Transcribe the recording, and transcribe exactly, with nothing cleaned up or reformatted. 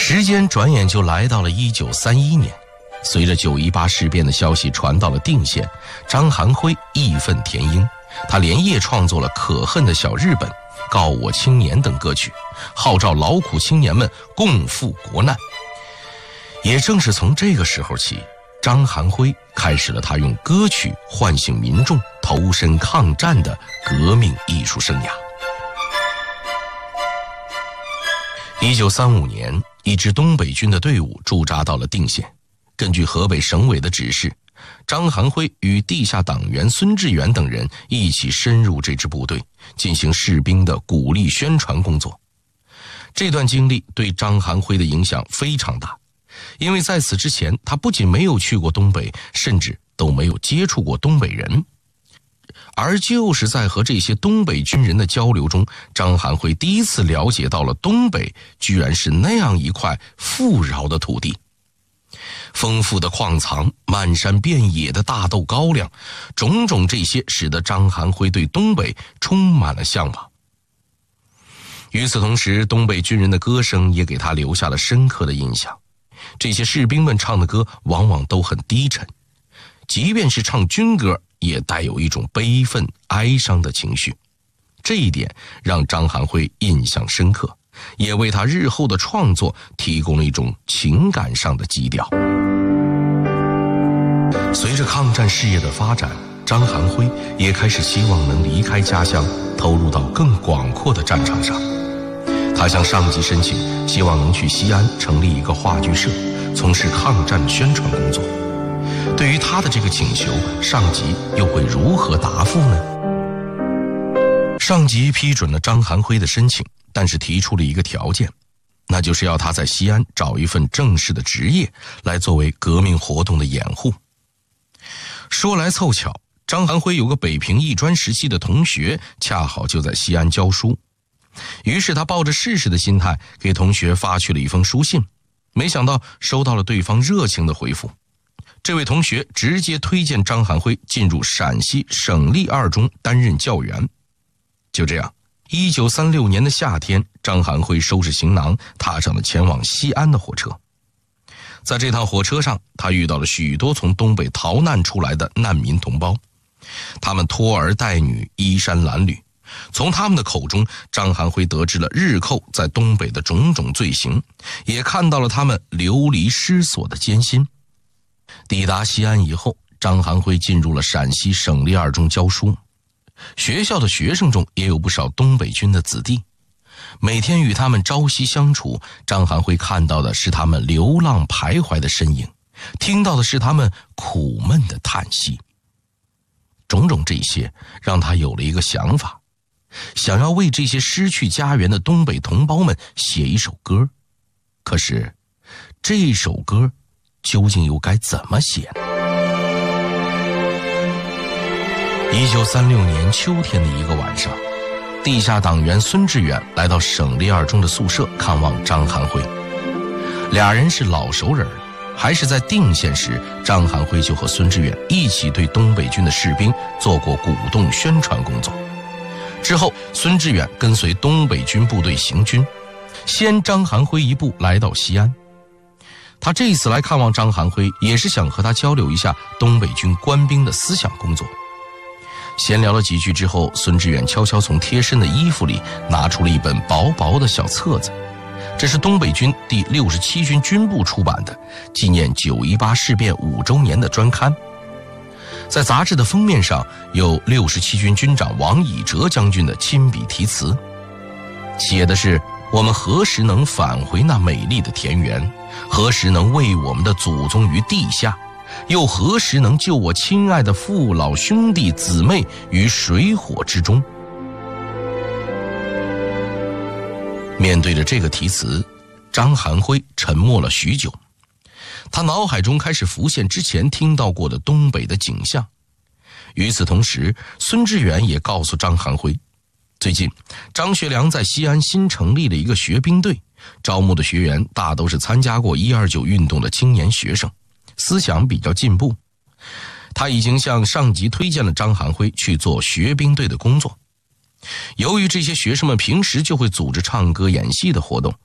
时间转眼就来到了一九三一年，随着九一八事变的消息传到了定县，张含辉义愤填膺，他连夜创作了《可恨的小日本》《告我青年》等歌曲，号召劳苦青年们共赴国难。也正是从这个时候起，张含辉开始了他用歌曲唤醒民众投身抗战的革命艺术生涯。一九三五年，一支东北军的队伍驻扎到了定县。根据河北省委的指示，张含辉与地下党员孙志远等人一起深入这支部队，进行士兵的鼓励宣传工作。这段经历对张含辉的影响非常大，因为在此之前，他不仅没有去过东北，甚至都没有接触过东北人。而就是在和这些东北军人的交流中，张含辉第一次了解到了东北居然是那样一块富饶的土地。丰富的矿藏，漫山遍野的大豆高粱，种种这些使得张含辉对东北充满了向往。与此同时，东北军人的歌声也给他留下了深刻的印象。这些士兵们唱的歌往往都很低沉，即便是唱军歌，也带有一种悲愤哀伤的情绪。这一点让张含辉印象深刻，也为他日后的创作提供了一种情感上的基调。随着抗战事业的发展，张含辉也开始希望能离开家乡，投入到更广阔的战场上。他向上级申请，希望能去西安成立一个话剧社，从事抗战宣传工作。对于他的这个请求，上级又会如何答复呢？上级批准了张含辉的申请，但是提出了一个条件，那就是要他在西安找一份正式的职业，来作为革命活动的掩护。说来凑巧，张含辉有个北平艺专时期的同学，恰好就在西安教书。于是他抱着试试的心态，给同学发去了一封书信，没想到收到了对方热情的回复。这位同学直接推荐张含辉进入陕西省立二中担任教员。就这样，一九三六年的夏天，张含辉收拾行囊，踏上了前往西安的火车。在这趟火车上，他遇到了许多从东北逃难出来的难民同胞，他们拖儿带女，衣衫褴褛。从他们的口中，张含辉得知了日寇在东北的种种罪行，也看到了他们流离失所的艰辛。抵达西安以后，张含辉进入了陕西省立二中教书。学校的学生中也有不少东北军的子弟，每天与他们朝夕相处，张含辉看到的是他们流浪徘徊的身影，听到的是他们苦闷的叹息。种种这些让他有了一个想法，想要为这些失去家园的东北同胞们写一首歌。可是这首歌究竟又该怎么写呢？一九三六年秋天的一个晚上，地下党员孙志远来到省立二中的宿舍看望张含辉。俩人是老熟人，还是在定县时，张含辉就和孙志远一起对东北军的士兵做过鼓动宣传工作。之后，孙志远跟随东北军部队行军，先张含辉一步来到西安。他这次来看望张含辉，也是想和他交流一下东北军官兵的思想工作。闲聊了几句之后，孙志远悄悄从贴身的衣服里拿出了一本薄薄的小册子，这是东北军第六十七军军部出版的纪念九一八事变五周年的专刊。在杂志的封面上有六十七军军长王以哲将军的亲笔题词，写的是：我们何时能返回那美丽的田园？何时能为我们的祖宗于地下？又何时能救我亲爱的父老兄弟姊妹于水火之中？面对着这个题词，张含辉沉默了许久，他脑海中开始浮现之前听到过的东北的景象。与此同时，孙志远也告诉张含辉，最近张学良在西安新成立了一个学兵队，招募的学员大都是参加过一二九运动的青年学生，思想比较进步。他已经向上级推荐了张含辉去做学兵队的工作。由于这些学生们平时就会组织唱歌演戏的活动，